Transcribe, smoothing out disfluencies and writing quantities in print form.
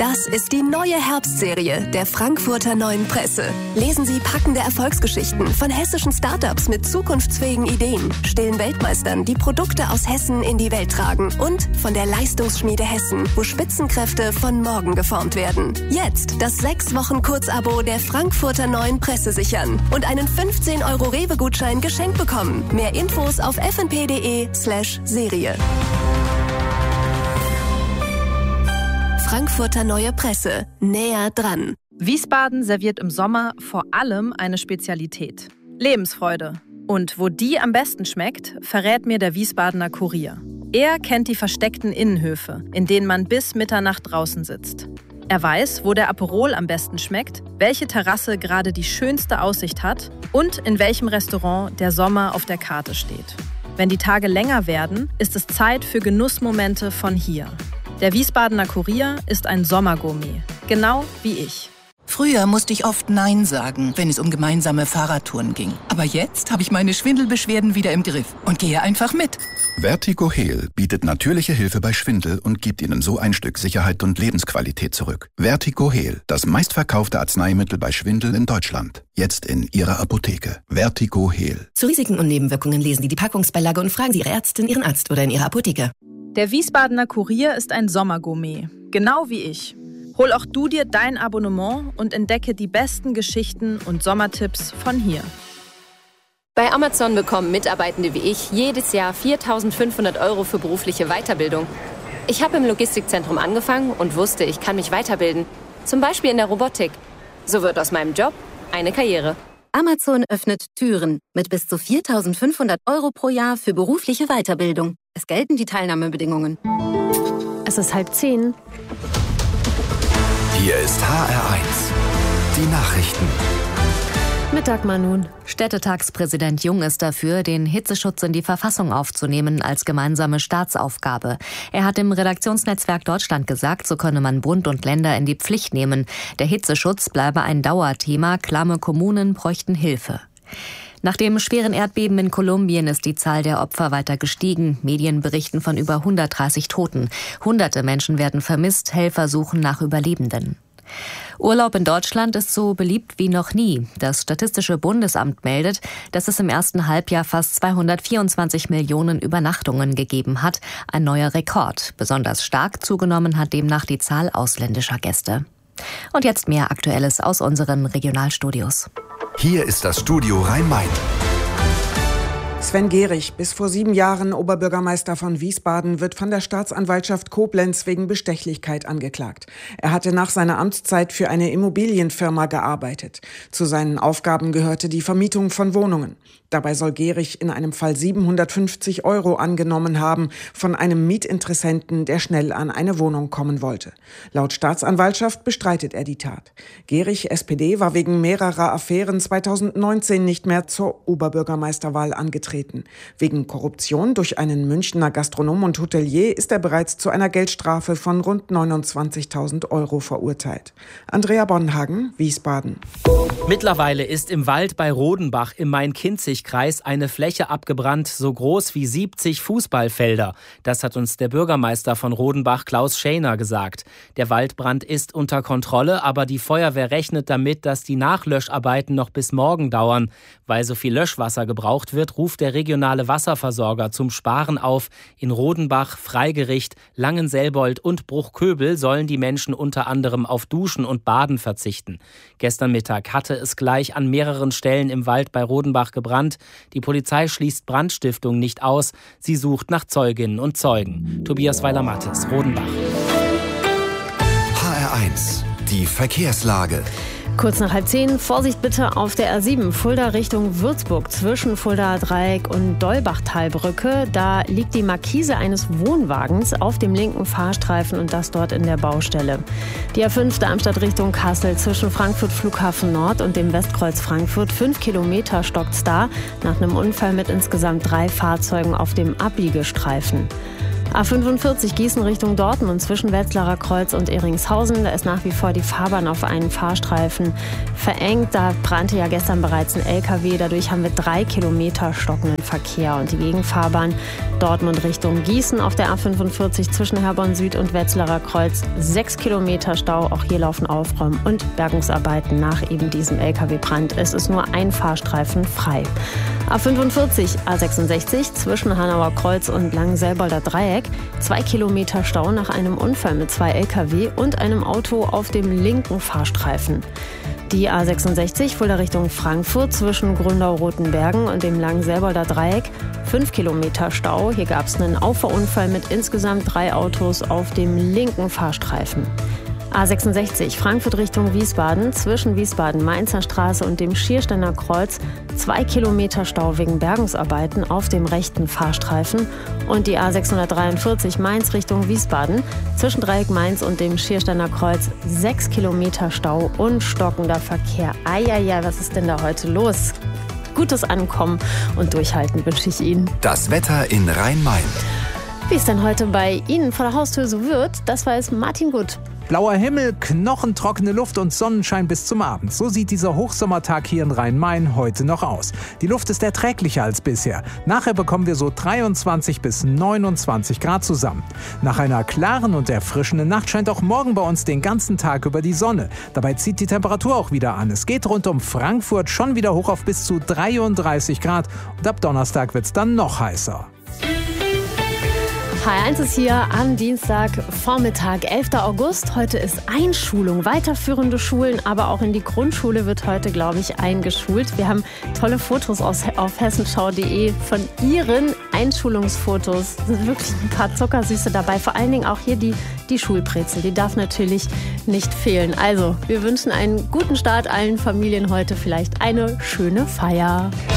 Das ist die neue Herbstserie der Frankfurter Neuen Presse. Lesen Sie packende Erfolgsgeschichten von hessischen Startups mit zukunftsfähigen Ideen, stillen Weltmeistern, die Produkte aus Hessen in die Welt tragen und von der Leistungsschmiede Hessen, wo Spitzenkräfte von morgen geformt werden. Jetzt das 6-Wochen-Kurzabo der Frankfurter Neuen Presse sichern und einen 15 € Rewe-Gutschein geschenkt bekommen. Mehr Infos auf fnp.de/Serie. Frankfurter Neue Presse. Näher dran. Wiesbaden serviert im Sommer vor allem eine Spezialität: Lebensfreude. Und wo die am besten schmeckt, verrät mir der Wiesbadener Kurier. Er kennt die versteckten Innenhöfe, in denen man bis Mitternacht draußen sitzt. Er weiß, wo der Aperol am besten schmeckt, welche Terrasse gerade die schönste Aussicht hat und in welchem Restaurant der Sommer auf der Karte steht. Wenn die Tage länger werden, ist es Zeit für Genussmomente von hier. Der Wiesbadener Kurier ist ein Sommergourmet, genau wie ich. Früher musste ich oft Nein sagen, wenn es um gemeinsame Fahrradtouren ging. Aber jetzt habe ich meine Schwindelbeschwerden wieder im Griff und gehe einfach mit. Vertigo Heal bietet natürliche Hilfe bei Schwindel und gibt Ihnen so ein Stück Sicherheit und Lebensqualität zurück. Vertigo Heal, das meistverkaufte Arzneimittel bei Schwindel in Deutschland. Jetzt in Ihrer Apotheke. Vertigo Heal. Zu Risiken und Nebenwirkungen lesen Sie die Packungsbeilage und fragen Sie Ihre Ärztin, Ihren Arzt oder in Ihrer Apotheke. Der Wiesbadener Kurier ist ein Sommergourmet, genau wie ich. Hol auch du dir dein Abonnement und entdecke die besten Geschichten und Sommertipps von hier. Bei Amazon bekommen Mitarbeitende wie ich jedes Jahr 4.500 € für berufliche Weiterbildung. Ich habe im Logistikzentrum angefangen und wusste, ich kann mich weiterbilden. Zum Beispiel in der Robotik. So wird aus meinem Job eine Karriere. Amazon öffnet Türen mit bis zu 4.500 € pro Jahr für berufliche Weiterbildung. Es gelten die Teilnahmebedingungen. Es ist 9:30. Hier ist HR1. Die Nachrichten. Mittag, Manun. Städtetagspräsident Jung ist dafür, den Hitzeschutz in die Verfassung aufzunehmen als gemeinsame Staatsaufgabe. Er hat im Redaktionsnetzwerk Deutschland gesagt, so könne man Bund und Länder in die Pflicht nehmen. Der Hitzeschutz bleibe ein Dauerthema, klamme Kommunen bräuchten Hilfe. Nach dem schweren Erdbeben in Kolumbien ist die Zahl der Opfer weiter gestiegen. Medien berichten von über 130 Toten. Hunderte Menschen werden vermisst, Helfer suchen nach Überlebenden. Urlaub in Deutschland ist so beliebt wie noch nie. Das Statistische Bundesamt meldet, dass es im ersten Halbjahr fast 224 Millionen Übernachtungen gegeben hat. Ein neuer Rekord. Besonders stark zugenommen hat demnach die Zahl ausländischer Gäste. Und jetzt mehr Aktuelles aus unseren Regionalstudios. Hier ist das Studio Rhein-Main. Sven Gehrig, bis vor 7 Jahren Oberbürgermeister von Wiesbaden, wird von der Staatsanwaltschaft Koblenz wegen Bestechlichkeit angeklagt. Er hatte nach seiner Amtszeit für eine Immobilienfirma gearbeitet. Zu seinen Aufgaben gehörte die Vermietung von Wohnungen. Dabei soll Gehrig in einem Fall 750 € angenommen haben von einem Mietinteressenten, der schnell an eine Wohnung kommen wollte. Laut Staatsanwaltschaft bestreitet er die Tat. Gehrig, SPD, war wegen mehrerer Affären 2019 nicht mehr zur Oberbürgermeisterwahl angetreten. Wegen Korruption durch einen Münchner Gastronom und Hotelier ist er bereits zu einer Geldstrafe von rund 29.000 € verurteilt. Andrea Bonhagen, Wiesbaden. Mittlerweile ist im Wald bei Rodenbach im Main-Kinzig-Kreis eine Fläche abgebrannt, so groß wie 70 Fußballfelder. Das hat uns der Bürgermeister von Rodenbach, Klaus Schäner, gesagt. Der Waldbrand ist unter Kontrolle, aber die Feuerwehr rechnet damit, dass die Nachlöscharbeiten noch bis morgen dauern. Weil so viel Löschwasser gebraucht wird, ruft der regionale Wasserversorger zum Sparen auf. In Rodenbach, Freigericht, Langenselbold und Bruchköbel sollen die Menschen unter anderem auf Duschen und Baden verzichten. Gestern Mittag hatte es gleich an mehreren Stellen im Wald bei Rodenbach gebrannt. Die Polizei schließt Brandstiftung nicht aus. Sie sucht nach Zeuginnen und Zeugen. Tobias Weiler-Mattes, Rodenbach. HR1, die Verkehrslage. Kurz nach 9:30, Vorsicht bitte auf der R7 Fulda Richtung Würzburg zwischen Fuldaer Dreieck und Dolbachtalbrücke. Da liegt die Markise eines Wohnwagens auf dem linken Fahrstreifen und das dort in der Baustelle. Die R5 Darmstadt Richtung Kassel zwischen Frankfurt Flughafen Nord und dem Westkreuz Frankfurt. 5 Kilometer stockt's da nach einem Unfall mit insgesamt 3 Fahrzeugen auf dem Abbiegestreifen. A45 Gießen Richtung Dortmund zwischen Wetzlarer Kreuz und Ehringshausen. Da ist nach wie vor die Fahrbahn auf einen Fahrstreifen verengt. Da brannte ja gestern bereits ein LKW. Dadurch haben wir 3 Kilometer stockenden Verkehr. Und die Gegenfahrbahn Dortmund Richtung Gießen auf der A45 zwischen Herborn Süd und Wetzlarer Kreuz. 6 Kilometer Stau. Auch hier laufen Aufräum- und Bergungsarbeiten nach eben diesem LKW-Brand. Es ist nur ein Fahrstreifen frei. A45, A66 zwischen Hanauer Kreuz und Langenselbolder Dreieck. 2 Kilometer Stau nach einem Unfall mit 2 LKW und einem Auto auf dem linken Fahrstreifen. Die A66 Fulda Richtung Frankfurt zwischen Gründau-Rotenbergen und dem Langenselbolder Dreieck. 5 Kilometer Stau. Hier gab es einen Auffahrunfall mit insgesamt 3 Autos auf dem linken Fahrstreifen. A66 Frankfurt Richtung Wiesbaden zwischen Wiesbaden-Mainzer Straße und dem Schiersteiner Kreuz. 2 Kilometer Stau wegen Bergungsarbeiten auf dem rechten Fahrstreifen. Und die A643 Mainz Richtung Wiesbaden zwischen Dreieck Mainz und dem Schiersteiner Kreuz. 6 Kilometer Stau und stockender Verkehr. Eieiei, was ist denn da heute los? Gutes Ankommen und Durchhalten wünsche ich Ihnen. Das Wetter in Rhein-Main. Wie es denn heute bei Ihnen vor der Haustür so wird, das weiß Martin Gut. Blauer Himmel, knochentrockene Luft und Sonnenschein bis zum Abend. So sieht dieser Hochsommertag hier in Rhein-Main heute noch aus. Die Luft ist erträglicher als bisher. Nachher bekommen wir so 23 bis 29 Grad zusammen. Nach einer klaren und erfrischenden Nacht scheint auch morgen bei uns den ganzen Tag über die Sonne. Dabei zieht die Temperatur auch wieder an. Es geht rund um Frankfurt schon wieder hoch auf bis zu 33 Grad. Und ab Donnerstag wird es dann noch heißer. H1 ist hier am Dienstagvormittag, 11. August. Heute ist Einschulung. Weiterführende Schulen, aber auch in die Grundschule wird heute, glaube ich, eingeschult. Wir haben tolle Fotos auf hessenschau.de von Ihren Einschulungsfotos. Es sind wirklich ein paar Zuckersüße dabei. Vor allen Dingen auch hier die Schulbrezel. Die darf natürlich nicht fehlen. Also, wir wünschen einen guten Start allen Familien heute. Vielleicht eine schöne Feier.